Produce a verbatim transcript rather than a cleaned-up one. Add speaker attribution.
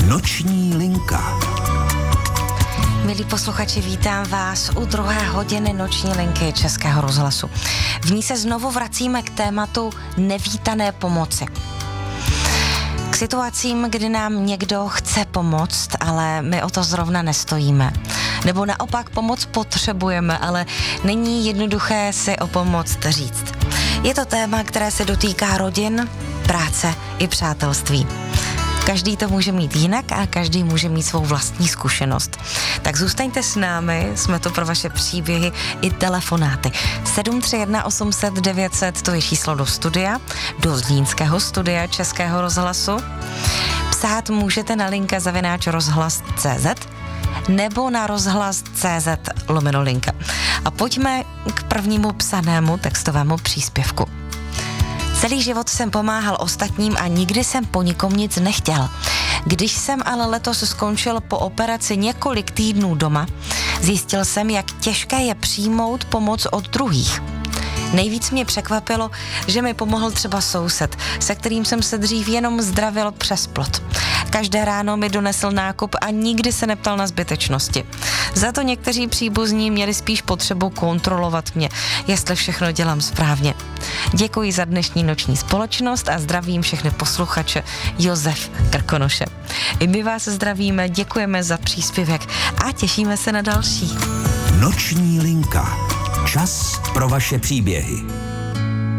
Speaker 1: Noční linka.
Speaker 2: Milí posluchači, vítám vás u druhé hodiny Noční linky Českého rozhlasu. V ní se znovu vracíme k tématu nevítané pomoci. K situacím, kdy nám někdo chce pomoct, ale my o to zrovna nestojíme. Nebo naopak pomoc potřebujeme, ale není jednoduché si o pomoc říct. Je to téma, které se dotýká rodin, práce i přátelství. Každý to může mít jinak a každý může mít svou vlastní zkušenost. Tak zůstaňte s námi, jsme to pro vaše příběhy i telefonáty. sedm tři jedna osm set devět set, to je číslo do studia, do zlínského studia Českého rozhlasu. Psát můžete na linka zavináč rozhlas tečka cé zet nebo na rozhlas tečka cé zet lomeno linka. A pojďme k prvnímu psanému textovému příspěvku. Celý život jsem pomáhal ostatním a nikdy jsem po nikom nic nechtěl. Když jsem ale letos skončil po operaci několik týdnů doma, zjistil jsem, jak těžké je přijmout pomoc od druhých. Nejvíc mě překvapilo, že mi pomohl třeba soused, se kterým jsem se dřív jenom zdravil přes plot. Každé ráno mi donesl nákup a nikdy se neptal na zbytečnosti. Za to někteří příbuzní měli spíš potřebu kontrolovat mě, jestli všechno dělám správně. Děkuji za dnešní noční společnost a zdravím všechny posluchače. Josef Krkonoše. I my vás zdravíme, děkujeme za příspěvek a těšíme se na další.
Speaker 1: Noční linka. Čas pro vaše příběhy.